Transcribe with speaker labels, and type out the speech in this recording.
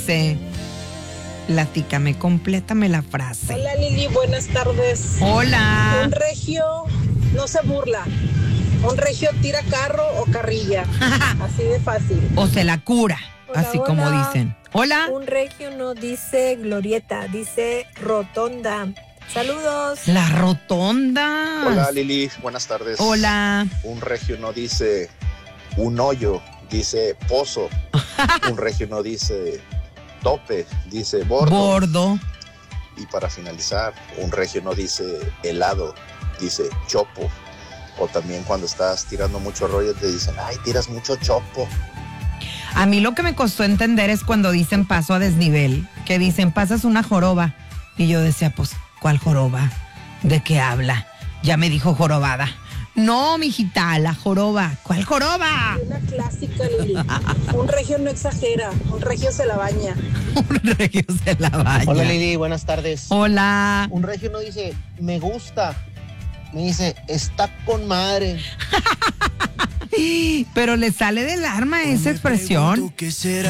Speaker 1: Platícame, complétame la frase.
Speaker 2: Hola Lili, buenas tardes.
Speaker 1: Hola.
Speaker 2: Un regio no se burla. Un regio tira carro o carrilla. Así de fácil.
Speaker 1: O se la cura,
Speaker 3: Hola,
Speaker 1: así como
Speaker 3: hola.
Speaker 1: dicen. Hola.
Speaker 3: Un regio no dice glorieta, dice rotonda. Saludos.
Speaker 1: La rotonda.
Speaker 4: Hola Lili, buenas tardes.
Speaker 1: Hola.
Speaker 4: Un regio no dice un hoyo, dice pozo. Un regio no dice tope, dice bordo. Y para finalizar, un regio no dice helado, dice chopo. O también cuando estás tirando mucho rollo te dicen, ay, tiras mucho chopo.
Speaker 1: A mí lo que me costó entender es cuando dicen paso a desnivel, que dicen pasas una joroba. Y yo decía, pues, ¿cuál joroba? ¿De qué habla? Ya me dijo jorobada. No, mijita, la joroba. ¿Cuál joroba?
Speaker 2: Una clásica, Lili. Un regio no exagera, un regio se la baña.
Speaker 1: Un regio se la baña.
Speaker 5: Hola Lili, buenas tardes.
Speaker 1: Hola.
Speaker 5: Un regio no dice, me gusta. Me dice, está con madre.
Speaker 1: Pero le sale del alma esa expresión.
Speaker 6: ¿Qué será?